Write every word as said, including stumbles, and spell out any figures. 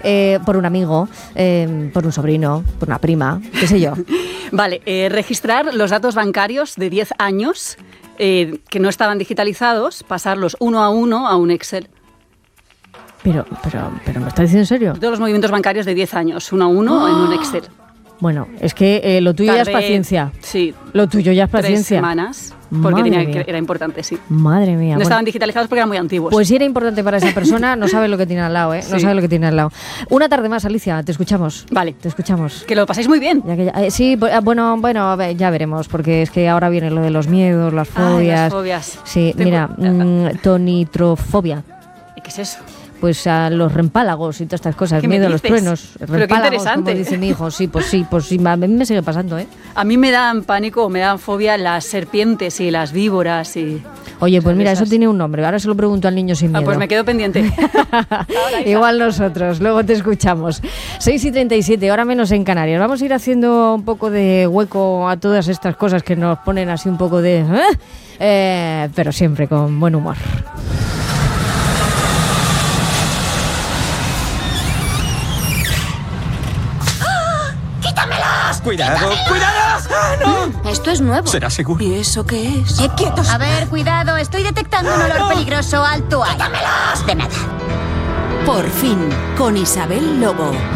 eh, por un amigo, eh, por un sobrino, por una prima, qué sé yo. Vale, eh, registrar los datos bancarios de diez años eh, que no estaban digitalizados, pasarlos uno a uno a un Excel. Pero, pero, pero ¿me estás diciendo en serio? Todos los movimientos bancarios de diez años, uno a uno ¡Oh! En un Excel. Bueno, es que eh, lo tuyo Tardé, ya es paciencia. Sí. Lo tuyo ya es paciencia. Tres semanas, porque Madre tenía mía. que, era importante, sí. Madre mía. No bueno. estaban digitalizados porque eran muy antiguos. Pues si era importante para esa persona, no sabe lo que tiene al lado, ¿eh? No Sí. sabe lo que tiene al lado. Una tarde más, Alicia, te escuchamos. Vale. Te escuchamos. Que lo pasáis muy bien. Ya que ya- eh, sí, bu- ah, bueno, bueno, a ver, ya veremos, porque es que ahora viene lo de los miedos, las fobias. Ay, las fobias. Sí, Tengo- mira, mm, tonitrofobia. ¿Y qué es eso? Pues a los rempálagos y todas estas cosas, ¿Qué me miedo a los dices? truenos, Pero qué rempálagos, interesante. como dice mi hijo. Sí, pues sí, pues sí, a mí me sigue pasando, ¿eh? A mí me dan pánico, me dan fobia las serpientes y las víboras y... Oye, pues mira, esas. eso tiene un nombre. Ahora se lo pregunto al niño sin miedo. Ah, pues me quedo pendiente. Igual nosotros, luego te escuchamos. seis y treinta y siete, hora menos en Canarias. Vamos a ir haciendo un poco de hueco a todas estas cosas que nos ponen así un poco de... ¿eh? Eh, pero siempre con buen humor. ¡Cuidado! ¡Cuidado! ¡Ah, no! Esto es nuevo. ¿Será seguro? ¿Y eso qué es? Eh, quietos. A ver, cuidado, estoy detectando un olor peligroso alto ahí. De nada. Por fin, con Isabel Lobo.